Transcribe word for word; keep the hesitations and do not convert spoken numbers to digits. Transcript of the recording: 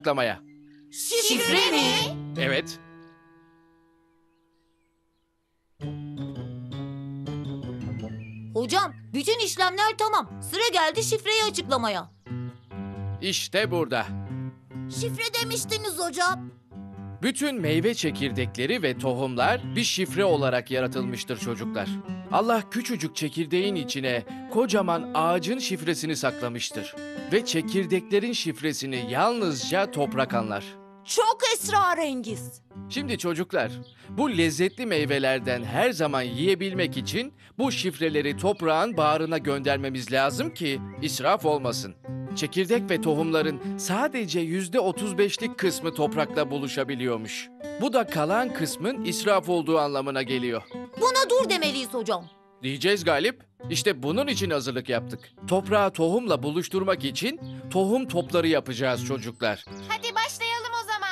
saklamaya. Şifre mi? Evet. Hocam, bütün işlemler tamam. Sıra geldi şifreyi açıklamaya. İşte burada. Şifre demiştiniz hocam. Bütün meyve çekirdekleri ve tohumlar bir şifre olarak yaratılmıştır çocuklar. Allah küçücük çekirdeğin içine kocaman ağacın şifresini saklamıştır. Ve çekirdeklerin şifresini yalnızca toprak anlar. Çok esrarengiz. Şimdi çocuklar, bu lezzetli meyvelerden her zaman yiyebilmek için bu şifreleri toprağın bağrına göndermemiz lazım ki israf olmasın. Çekirdek ve tohumların sadece yüzde otuz beşlik kısmı toprakla buluşabiliyormuş. Bu da kalan kısmın israf olduğu anlamına geliyor. Buna dur demeliyiz hocam. Diyeceğiz Galip. İşte bunun için hazırlık yaptık. Toprağı tohumla buluşturmak için tohum topları yapacağız çocuklar. Hadi başlayalım o zaman.